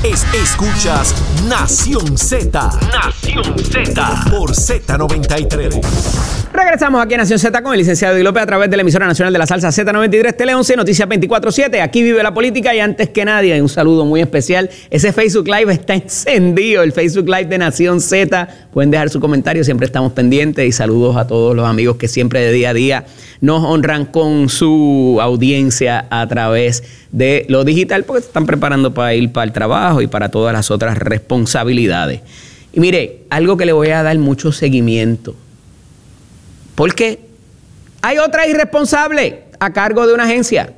Escuchas Nación Z. Nación Z. Por Z93. Regresamos aquí a Nación Z con el licenciado Eddie López a través de la emisora nacional de la salsa Z93, Tele 11, Noticias 24/7. Aquí vive la política y antes que nadie, un saludo muy especial. Ese Facebook Live está encendido, el Facebook Live de Nación Z. Pueden dejar su comentario, siempre estamos pendientes. Y saludos a todos los amigos que siempre de día a día nos honran con su audiencia a través de lo digital, porque se están preparando para ir para el trabajo y para todas las otras responsabilidades. Y mire, algo que le voy a dar mucho seguimiento, porque hay otra irresponsable a cargo de una agencia.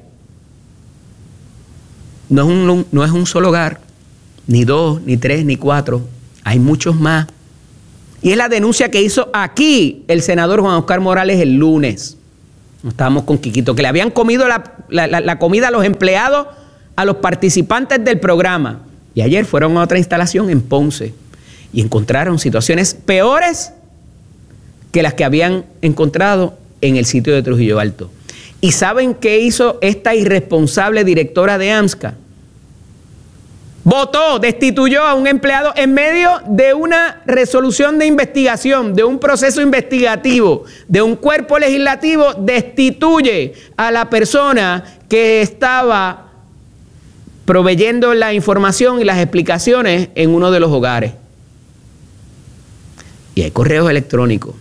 No es un solo hogar, ni dos, ni tres, ni cuatro. Hay muchos más. Y es la denuncia que hizo aquí el senador Juan Oscar Morales el lunes. Estábamos con Quiquito, que le habían comido la comida a los empleados, a los participantes del programa. Y ayer fueron a otra instalación en Ponce y encontraron situaciones peores que las que habían encontrado en el sitio de Trujillo Alto. ¿Y saben qué hizo esta irresponsable directora de AMSCA? Votó, destituyó a un empleado en medio de una resolución de investigación, de un proceso investigativo, de un cuerpo legislativo, destituye a la persona que estaba proveyendo la información y las explicaciones en uno de los hogares. Y hay correos electrónicos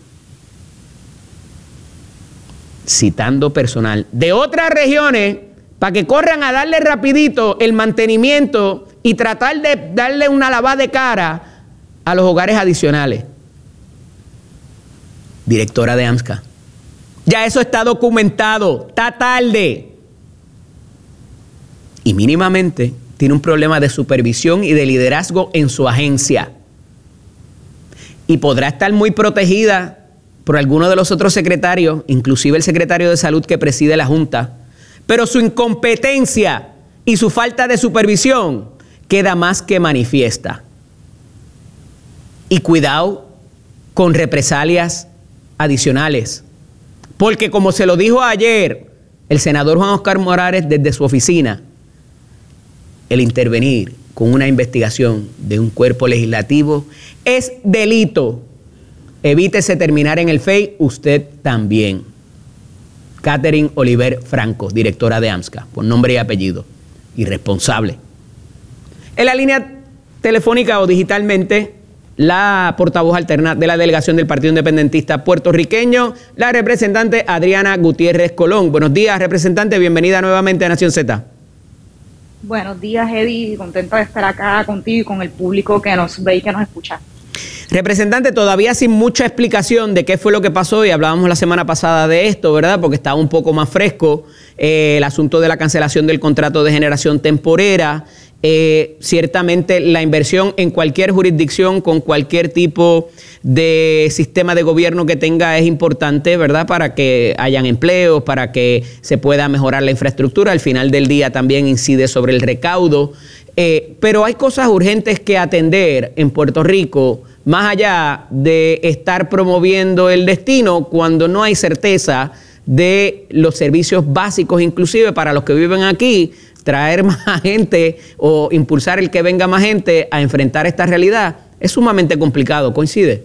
citando personal de otras regiones para que corran a darle rapidito el mantenimiento y tratar de darle una lavada de cara a los hogares adicionales. Directora de AMSCA. Ya eso está documentado, está tarde. Y mínimamente tiene un problema de supervisión y de liderazgo en su agencia. Y podrá estar muy protegida por alguno de los otros secretarios, inclusive el secretario de Salud que preside la Junta, pero su incompetencia y su falta de supervisión queda más que manifiesta. Y cuidado con represalias adicionales, porque como se lo dijo ayer el senador Juan Oscar Morales desde su oficina, el intervenir con una investigación de un cuerpo legislativo es delito. Evítese terminar en el FEI, usted también. Catherine Oliver Franco, directora de AMSCA, por nombre y apellido, irresponsable. En la línea telefónica o digitalmente, la portavoz alterna de la delegación del Partido Independentista puertorriqueño, la representante Adriana Gutiérrez Colón. Buenos días, representante, bienvenida nuevamente a Nación Z. Buenos días, Eddie, contenta de estar acá contigo y con el público que nos ve y que nos escucha. Representante, todavía sin mucha explicación de qué fue lo que pasó, y hablábamos la semana pasada de esto, ¿verdad? Porque estaba un poco más fresco el asunto de la cancelación del contrato de generación temporera. Ciertamente la inversión en cualquier jurisdicción con cualquier tipo de sistema de gobierno que tenga es importante, ¿verdad? Para que hayan empleos, para que se pueda mejorar la infraestructura. Al final del día también incide sobre el recaudo. Pero hay cosas urgentes que atender en Puerto Rico, más allá de estar promoviendo el destino cuando no hay certeza de los servicios básicos, inclusive para los que viven aquí. Traer más gente o impulsar el que venga más gente a enfrentar esta realidad es sumamente complicado. ¿Coincide?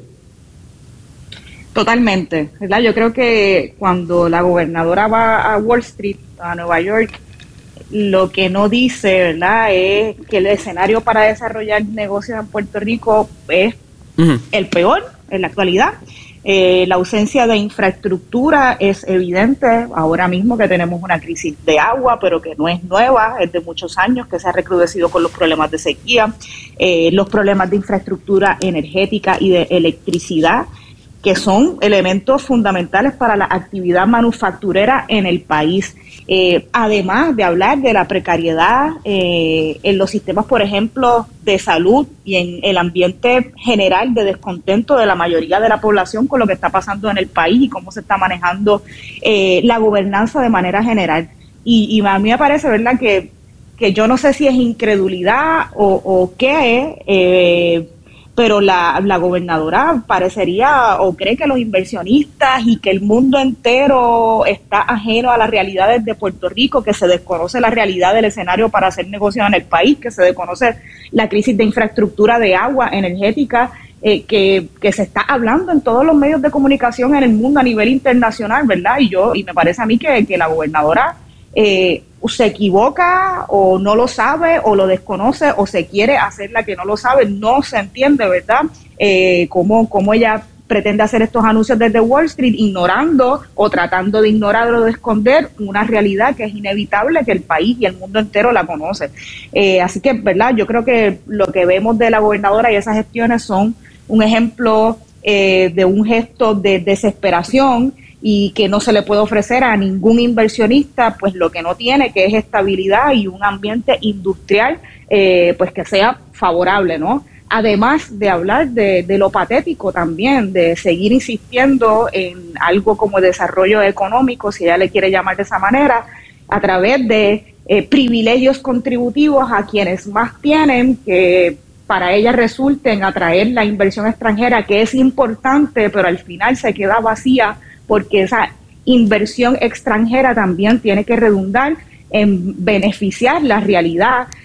Totalmente, ¿verdad? Yo creo que cuando la gobernadora va a Wall Street, a Nueva York, lo que no dice, ¿verdad?, es que el escenario para desarrollar negocios en Puerto Rico es el peor en la actualidad. La ausencia de infraestructura es evidente ahora mismo que tenemos una crisis de agua, pero que no es nueva, es de muchos años, que se ha recrudecido con los problemas de sequía, los problemas de infraestructura energética y de electricidad, que son elementos fundamentales para la actividad manufacturera en el país. Además de hablar de la precariedad en los sistemas, por ejemplo, de salud y en el ambiente general de descontento de la mayoría de la población con lo que está pasando en el país y cómo se está manejando la gobernanza de manera general. Y a mí me parece, ¿verdad?, que yo no sé si es incredulidad o qué es, pero la gobernadora parecería o cree que los inversionistas y que el mundo entero está ajeno a las realidades de Puerto Rico, que se desconoce la realidad del escenario para hacer negocios en el país, que se desconoce la crisis de infraestructura de agua energética, que se está hablando en todos los medios de comunicación en el mundo a nivel internacional, ¿verdad? Y me parece a mí que la gobernadora se equivoca o no lo sabe o lo desconoce o se quiere hacer la que no lo sabe. No se entiende, ¿verdad? Cómo ella pretende hacer estos anuncios desde Wall Street, ignorando o tratando de ignorar o de esconder una realidad que es inevitable, que el país y el mundo entero la conoce. Así que, ¿verdad? Yo creo que lo que vemos de la gobernadora y esas gestiones son un ejemplo de un gesto de desesperación, y que no se le puede ofrecer a ningún inversionista pues lo que no tiene, que es estabilidad y un ambiente industrial pues que sea favorable, ¿no? Además de hablar de lo patético también, de seguir insistiendo en algo como desarrollo económico, si ella le quiere llamar de esa manera, a través de privilegios contributivos a quienes más tienen, que para ella resulten atraer la inversión extranjera, que es importante, pero al final se queda vacía, porque esa inversión extranjera también tiene que redundar en beneficiar la realidad